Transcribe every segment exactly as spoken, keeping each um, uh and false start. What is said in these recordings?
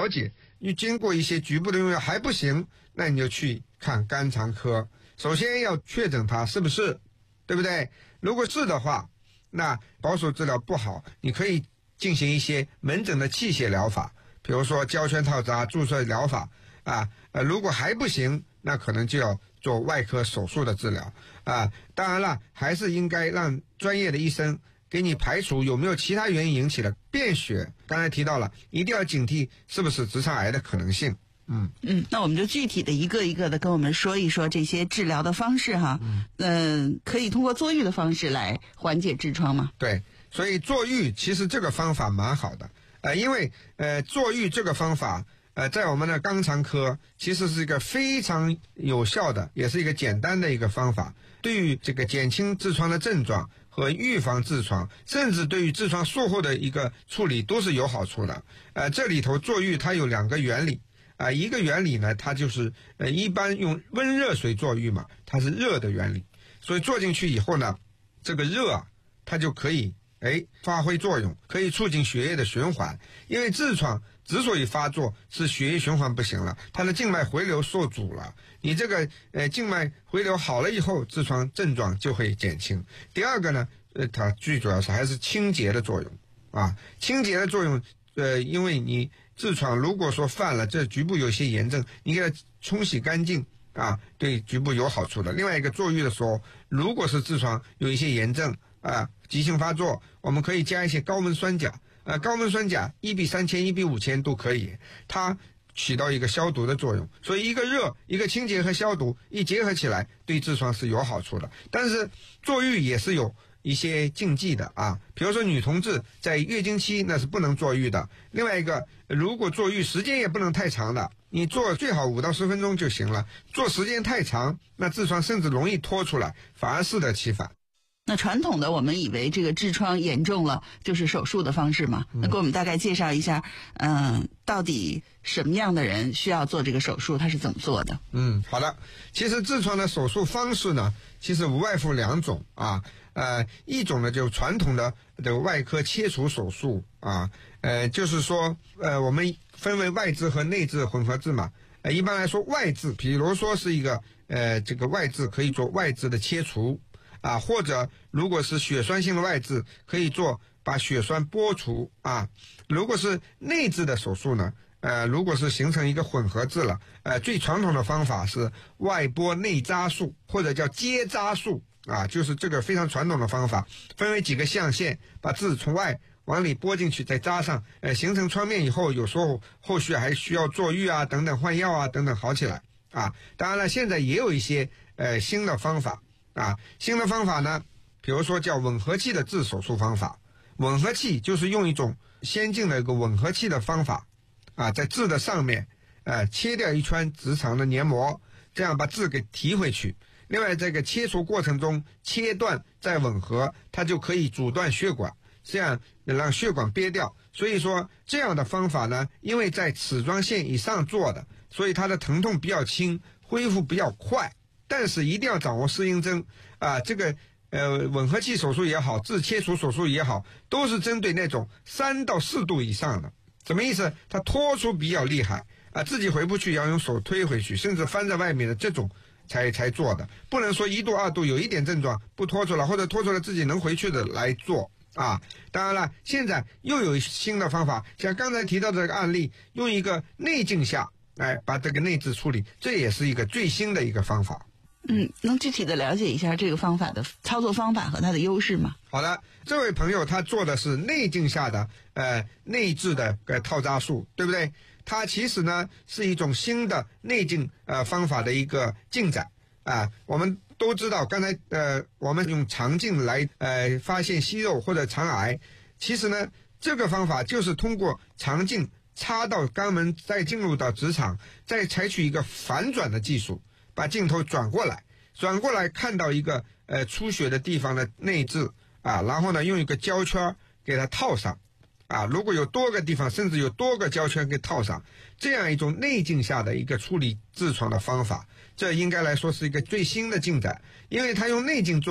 了解，你经过一些局部的用药还不行，那你就去看肝肠科。首先要确诊它是不是，对不对？如果是的话，那保守治疗不好，你可以进行一些门诊的器械疗法，比如说胶圈套扎、注射疗法啊。呃，如果还不行，那可能就要做外科手术的治疗啊。当然了，还是应该让专业的医生给你排除有没有其他原因引起的便血。刚才提到了，一定要警惕是不是直肠癌的可能性。嗯嗯，那我们就具体的一个一个的跟我们说一说这些治疗的方式哈。嗯、呃，可以通过坐浴的方式来缓解痔疮吗？ 对，所以坐浴其实这个方法蛮好的，呃，因为呃坐浴这个方法，呃，在我们的肛肠科其实是一个非常有效的，也是一个简单的一个方法，对于这个减轻痔疮的症状和预防痔疮，甚至对于痔疮术后的一个处理都是有好处的。呃，这里头坐浴它有两个原理。啊、呃，一个原理呢，它就是呃，一般用温热水坐浴嘛，它是热的原理，所以坐进去以后呢，这个热啊，它就可以哎发挥作用，可以促进血液的循环。因为痔疮之所以发作，是血液循环不行了，它的静脉回流受阻了。你这个呃静脉回流好了以后，痔疮症状就会减轻。第二个呢，呃，它最主要是还是清洁的作用啊，清洁的作用，呃，因为你痔疮如果说犯了，这局部有些炎症，你给它冲洗干净啊，对局部有好处的。另外一个坐浴的时候，如果是痔疮有一些炎症啊，急性发作，我们可以加一些高锰酸钾，呃，高锰酸钾一比三千、一比五千都可以，它起到一个消毒的作用。所以一个热、一个清洁和消毒一结合起来，对痔疮是有好处的。但是坐浴也是有一些禁忌的啊，比如说女同志在月经期那是不能坐浴的。另外一个，如果坐浴时间也不能太长的，你坐最好五到十分钟就行了。坐时间太长，那痔疮甚至容易拖出来，反而适得其反。 那传统的我们以为这个痔疮严重了就是手术的方式嘛？那给我们大概介绍一下，嗯、呃，到底什么样的人需要做这个手术，它是怎么做的？ 嗯，好的。其实痔疮的手术方式呢，其实无外乎两种啊，呃，一种呢就传统的这个外科切除手术啊，呃，就是说呃我们分为外痔和内痔混合痔嘛。呃，一般来说外痔，比如说是一个呃这个外痔可以做外痔的切除。啊，或者如果是血栓性的外痔，可以做把血栓剥除啊。如果是内痔的手术呢，呃，如果是形成一个混合痔了，呃，最传统的方法是外剥内扎术，或者叫接扎术啊，就是这个非常传统的方法，分为几个象限，把痔从外往里拨进去，再扎上，呃，形成创面以后，有时候后续还需要坐浴啊，等等换药啊，等等好起来啊。当然了，现在也有一些呃新的方法。啊，新的方法呢，比如说叫吻合器的痔手术方法。吻合器就是用一种先进的一个吻合器的方法，啊，在痔的上面，呃，切掉一圈直肠的黏膜，这样把痔给提回去。另外，这个切除过程中切断再吻合，它就可以阻断血管，这样让血管憋掉。所以说，这样的方法呢，因为在齿状线以上做的，所以它的疼痛比较轻，恢复比较快。但是一定要掌握适应症啊，这个呃吻合器手术也好，痔切除手术也好，都是针对那种三到四度以上的。什么意思？它脱出比较厉害啊，自己回不去要用手推回去，甚至翻在外面的这种才才做的。不能说一度二度有一点症状不脱出来，或者脱出来自己能回去的来做啊。当然了，现在又有新的方法，像刚才提到的这个案例，用一个内镜下来把这个内痔处理，这也是一个最新的一个方法。 嗯，能具体的了解一下这个方法的操作方法和它的优势吗？ 好的，这位朋友他做的是内镜下的呃内痔的呃套扎术，对不对？它其实呢是一种新的内镜呃方法的一个进展啊、呃。我们都知道，刚才呃我们用肠镜来呃发现息肉或者肠癌，其实呢这个方法就是通过肠镜插到肛门，再进入到直肠，再采取一个反转的技术。把镜头转过来，转过来看到一个呃出血的地方的内痔啊，然后呢用一个胶圈给它套上啊，如果有多个地方，甚至有多个胶圈给套上，这样一种内镜下的一个处理痔疮的方法，这应该来说是一个最新的进展，因为它用内镜做，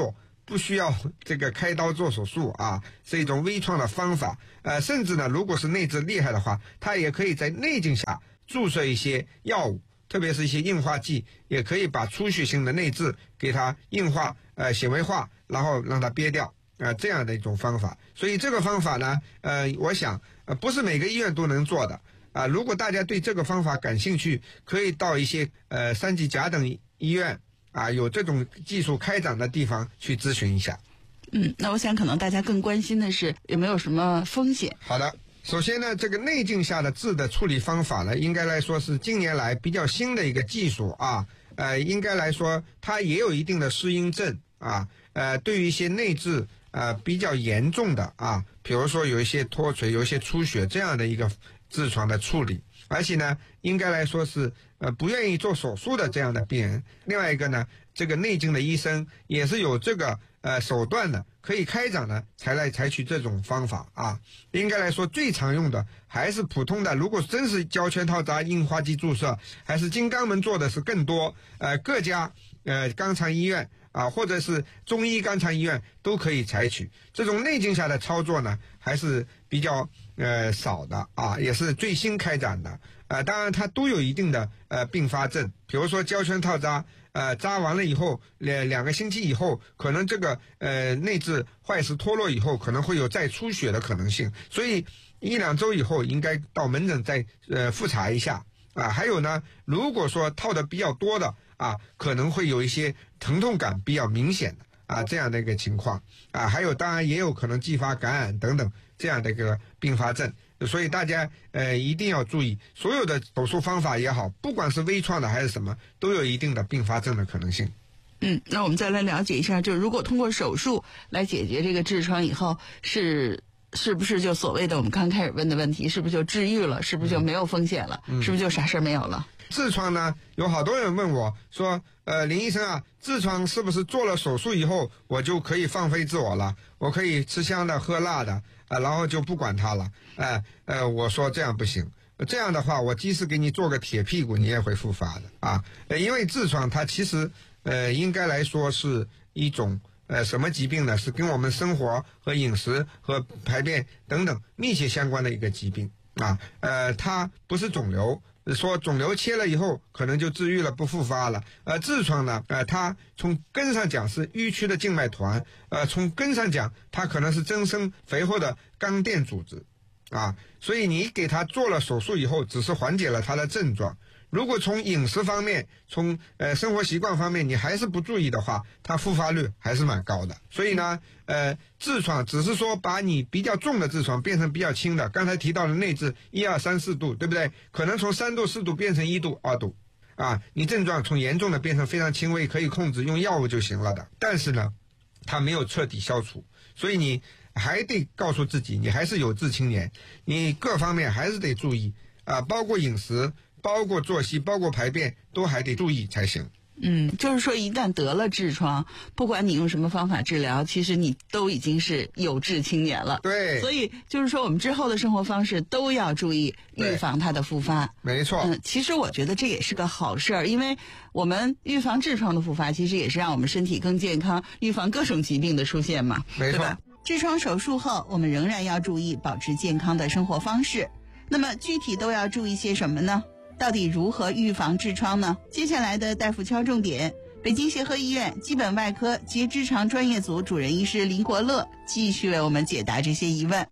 不需要这个开刀做手术啊，是一种微创的方法。呃，甚至呢，如果是内痔厉害的话，它也可以在内镜下注射一些药物，特别是一些硬化剂，也可以把出血性的内痔给它硬化、呃显微化，然后让它憋掉。啊、呃，这样的一种方法。所以这个方法呢，呃，我想呃不是每个医院都能做的啊、呃。如果大家对这个方法感兴趣，可以到一些呃三级甲等医院啊，有这种技术开展的地方去咨询一下。 嗯，那我想可能大家更关心的是有没有什么风险。 好的，首先呢，这个内镜下的痔的处理方法呢，应该来说是近年来比较新的一个技术啊。呃，应该来说它也有一定的适应症啊。呃，对于一些内痔呃比较严重的啊，比如说有一些脱垂、有一些出血这样的一个痔疮的处理，而且呢，应该来说是呃不愿意做手术的这样的病人。另外一个呢，这个内镜的医生也是有这个呃手段的，可以开展的，才来采取这种方法啊。应该来说最常用的还是普通的，如果真是胶圈套扎、硬化剂注射，还是金肛门做的是更多。呃，各家呃肛肠医院啊，或者是中医肛肠医院都可以采取这种内镜下的操作呢，还是比较呃少的啊，也是最新开展的。呃，当然它都有一定的呃并发症，比如说胶圈套扎，呃扎完了以后，两两个星期以后，可能这个呃内痔坏死脱落以后，可能会有再出血的可能性，所以一两周以后应该到门诊再呃复查一下啊。还有呢，如果说套的比较多的啊，可能会有一些疼痛感比较明显的啊这样的一个情况啊，还有当然也有可能继发感染等等这样的一个并发症。所以大家呃一定要注意，所有的手术方法也好，不管是微创的还是什么，都有一定的并发症的可能性。 嗯，那我们再来了解一下，就是如果通过手术来解决这个痔疮以后，是是不是就所谓的我们刚开始问的问题，是不是就治愈了，是不是就没有风险了，嗯、是不是就啥事儿没有了？ 痔疮呢，有好多人问我说，呃，林医生啊，痔疮是不是做了手术以后，我就可以放飞自我了，我可以吃香的喝辣的啊、呃，然后就不管它了？呃呃，我说这样不行，这样的话，我即使给你做个铁屁股，你也会复发的啊。呃，因为痔疮它其实呃应该来说是一种呃什么疾病呢？是跟我们生活和饮食和排便等等密切相关的一个疾病啊。呃，它不是肿瘤。说肿瘤切了以后可能就治愈了，不复发了。呃，痔疮呢，呃，它从根上讲是迂曲的静脉团，呃，从根上讲它可能是增生肥厚的肛垫组织，啊，所以你给它做了手术以后，只是缓解了它的症状。如果从饮食方面，从呃生活习惯方面，你还是不注意的话，它复发率还是蛮高的。所以呢，呃，痔疮只是说把你比较重的痔疮变成比较轻的。刚才提到的内痔一二三四度，对不对？可能从三度四度变成一度二度，啊，你症状从严重的变成非常轻微，可以控制，用药物就行了的。但是呢，它没有彻底消除，所以你还得告诉自己，你还是有志青年，你各方面还是得注意啊，包括饮食。包括作息，包括排便，都还得注意才行。 嗯，就是说一旦得了痔疮，不管你用什么方法治疗，其实你都已经是有志青年了。 对， 所以就是说我们之后的生活方式都要注意预防它的复发。 没错。 嗯，其实我觉得这也是个好事儿，因为我们预防痔疮的复发，其实也是让我们身体更健康，预防各种疾病的出现嘛。 没错。 对吧？痔疮手术后，我们仍然要注意保持健康的生活方式。那么具体都要注意些什么呢？到底如何预防痔疮呢？接下来的大夫敲重点，北京协和医院基本外科结直肠专业组主任医师林国乐继续为我们解答这些疑问。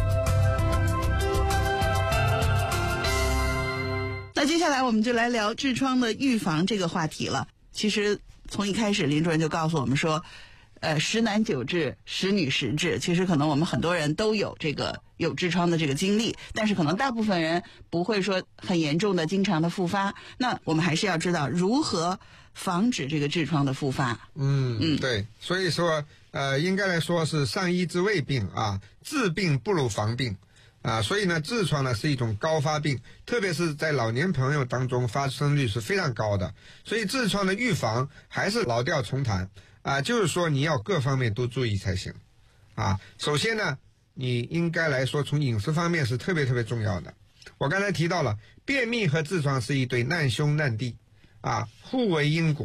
那接下来我们就来聊痔疮的预防这个话题了。其实从一开始林主任就告诉我们说，呃，十男九痔，十女十痔。其实可能我们很多人都有这个有痔疮的这个经历，但是可能大部分人不会说很严重的经常的复发。那我们还是要知道如何防止这个痔疮的复发。 嗯嗯，对，所以说呃，应该来说是上医治未病啊，治病不如防病啊。所以呢，痔疮呢是一种高发病，特别是在老年朋友当中发生率是非常高的。所以痔疮的预防还是老调重弹啊，就是说你要各方面都注意才行啊。首先呢，你应该来说从饮食方面是特别特别重要的。我刚才提到了，便秘和痔疮是一对难兄难弟啊，互为因果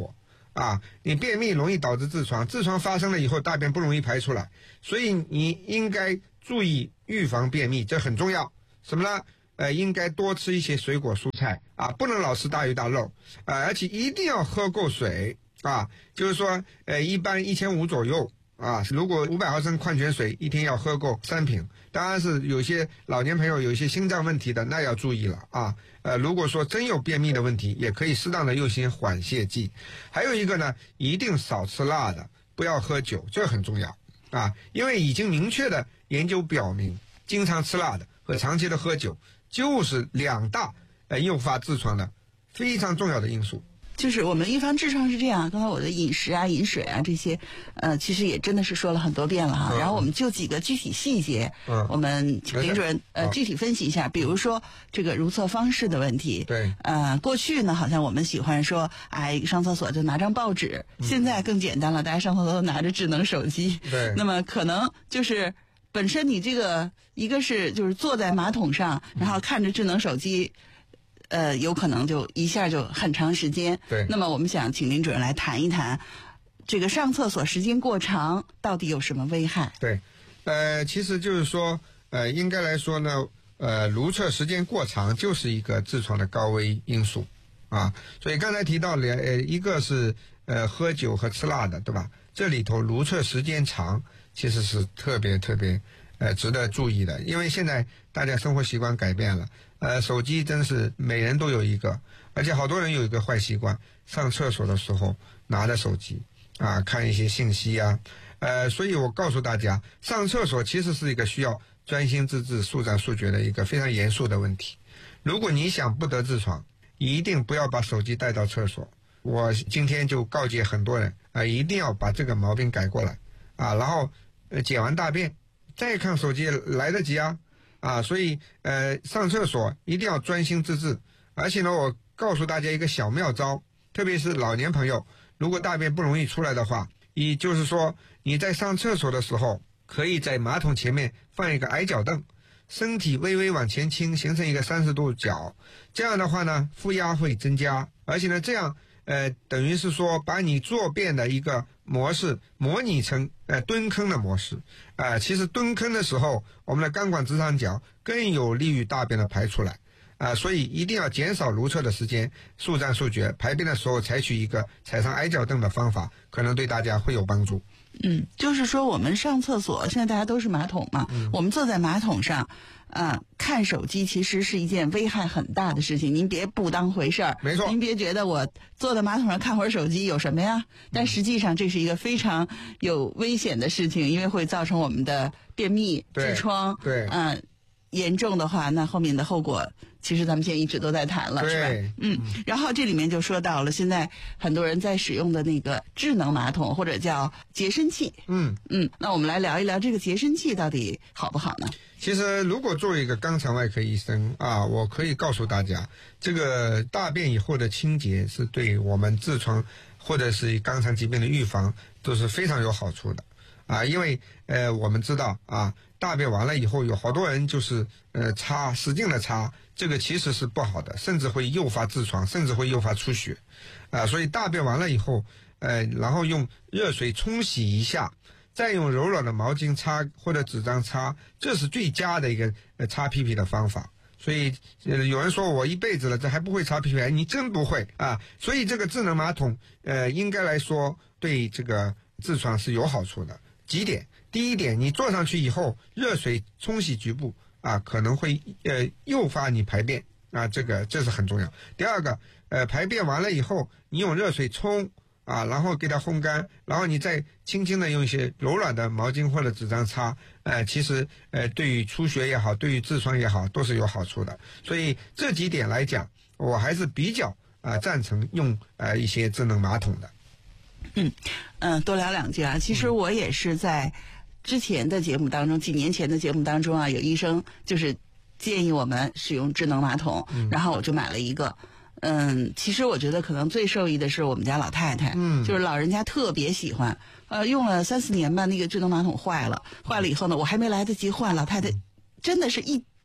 啊，你便秘容易导致痔疮，痔疮发生了以后大便不容易排出来，所以你应该注意预防便秘，这很重要。什么呢？呃，应该多吃一些水果蔬菜啊，不能老吃大鱼大肉啊，而且一定要喝够水啊，就是说呃一般一千五左右啊，如果五百毫升矿泉水一天要喝够三瓶。当然是有些老年朋友有一些心脏问题的，那要注意了啊。呃，如果说真有便秘的问题，也可以适当的用些缓泻剂。还有一个呢，一定少吃辣的，不要喝酒，这很重要啊。因为已经明确的研究表明，经常吃辣的和长期的喝酒，就是两大呃诱发痔疮的非常重要的因素。 就是我们预防痔疮是这样，刚才我的饮食啊、饮水啊这些，呃，其实也真的是说了很多遍了哈。嗯、然后我们就几个具体细节，嗯，我们请林主任呃具体分析一下，比如说这个如厕方式的问题。 对。 呃，过去呢，好像我们喜欢说，哎，上厕所就拿张报纸，嗯、现在更简单了，大家上厕所都拿着智能手机。 对。 那么可能就是本身你这个一个是就是坐在马桶上，然后看着智能手机。呃，有可能就一下就很长时间。 对。 那么我们想请林主任来谈一谈，这个上厕所时间过长到底有什么危害？ 对，呃，其实就是说，呃，应该来说呢，呃，如厕时间过长就是一个痔疮的高危因素啊。所以刚才提到了，呃，一个是呃喝酒和吃辣的，对吧？这里头如厕时间长其实是特别特别呃值得注意的，因为现在大家生活习惯改变了。呃，手机真是每人都有一个，而且好多人有一个坏习惯，上厕所的时候拿着手机啊，看一些信息啊，呃，所以我告诉大家，上厕所其实是一个需要专心致志、速战速决的一个非常严肃的问题。如果你想不得痔疮，一定不要把手机带到厕所。我今天就告诫很多人啊、呃，一定要把这个毛病改过来啊，然后呃解完大便再看手机来得及啊。啊，所以呃，上厕所一定要专心致志，而且呢，我告诉大家一个小妙招，特别是老年朋友，如果大便不容易出来的话，也就是说你在上厕所的时候，可以在马桶前面放一个矮脚凳，身体微微往前倾，形成一个三十度角，这样的话呢，负压会增加，而且呢，这样呃，等于是说把你坐便的一个模式模拟成呃蹲坑的模式，啊、呃，其实蹲坑的时候，我们的钢管直肠角更有利于大便的排出来，啊、呃，所以一定要减少如厕的时间，速战速决，排便的时候采取一个踩上矮脚凳的方法，可能对大家会有帮助。 嗯，就是说我们上厕所，现在大家都是马桶嘛，嗯、我们坐在马桶上，啊、呃，看手机其实是一件危害很大的事情。您别不当回事儿， 没错。 您别觉得我坐在马桶上看会儿手机有什么呀？但实际上这是一个非常有危险的事情，因为会造成我们的便秘、痔疮。 对， 嗯、呃，严重的话，那后面的后果。其实咱们现在一直都在谈了，是吧？嗯，然后这里面就说到了，现在很多人在使用的那个智能马桶或者叫洁身器。 嗯嗯，那我们来聊一聊这个洁身器到底好不好呢？ 其实，如果作为一个肛肠外科医生啊，我可以告诉大家，这个大便以后的清洁是对我们痔疮或者是肛肠疾病的预防都是非常有好处的啊，因为呃，我们知道啊。大便完了以后，有好多人就是呃擦，使劲的擦，这个其实是不好的，甚至会诱发痔疮，甚至会诱发出血，啊、呃，所以大便完了以后，呃，然后用热水冲洗一下，再用柔软的毛巾擦或者纸张擦，这是最佳的一个呃擦屁屁的方法。所以呃有人说我一辈子了，这还不会擦屁屁，你真不会啊！所以这个智能马桶，呃，应该来说对这个痔疮是有好处的。几点？第一点，你坐上去以后，热水冲洗局部啊，可能会呃诱发你排便啊，这个这是很重要。第二个，呃，排便完了以后，你用热水冲啊，然后给它烘干，然后你再轻轻的用一些柔软的毛巾或者纸张擦，呃，其实呃对于出血也好，对于痔疮也好，都是有好处的。所以这几点来讲，我还是比较啊、呃、赞成用呃一些智能马桶的。 嗯嗯、呃，多聊两句啊。其实我也是在之前的节目当中，几年前的节目当中啊，有医生就是建议我们使用智能马桶，嗯、然后我就买了一个。嗯，其实我觉得可能最受益的是我们家老太太，嗯，就是老人家特别喜欢，呃，用了三四年吧，那个智能马桶坏了，坏了以后呢，我还没来得及换，老太太真的是一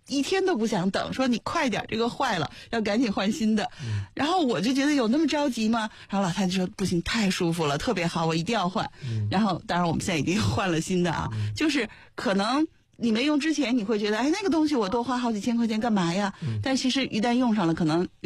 一天都不想等，说你快点，这个坏了，要赶紧换新的。嗯、然后我就觉得有那么着急吗？然后老太太说不行，太舒服了，特别好，我一定要换。嗯、然后当然我们现在已经换了新的啊，嗯、就是可能你没用之前你会觉得，哎，那个东西我多花好几千块钱干嘛呀？嗯、但其实一旦用上了，可能